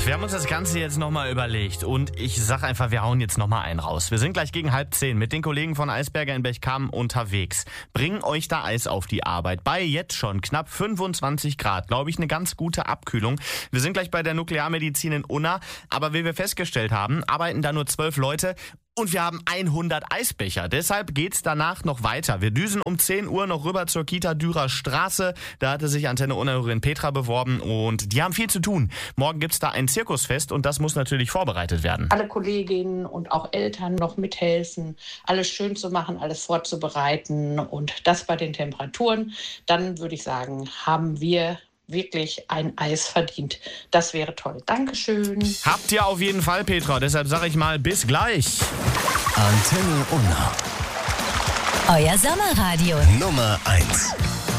wir haben uns das Ganze jetzt nochmal überlegt und ich sag einfach, wir hauen jetzt nochmal einen raus. Wir sind gleich gegen 9:30 mit den Kollegen von Eisberger in Bechkamen unterwegs. Bringen euch da Eis auf die Arbeit. Bei jetzt schon knapp 25 Grad, glaube ich, eine ganz gute Abkühlung. Wir sind gleich bei der Nuklearmedizin in Unna, aber wie wir festgestellt haben, arbeiten da nur 12 Leute. Und wir haben 100 Eisbecher. Deshalb geht's danach noch weiter. Wir düsen um 10 Uhr noch rüber zur Kita Dürer Straße. Da hatte sich Antenne Unna-Hörerin Petra beworben und die haben viel zu tun. Morgen gibt's da ein Zirkusfest und das muss natürlich vorbereitet werden. Alle Kolleginnen und auch Eltern noch mithelfen, alles schön zu machen, alles vorzubereiten und das bei den Temperaturen. Dann würde ich sagen, haben wir wirklich ein Eis verdient. Das wäre toll. Dankeschön. Habt ihr auf jeden Fall, Petra. Deshalb sage ich mal, bis gleich. Antenne Unna. Euer Sommerradio. Nummer 1.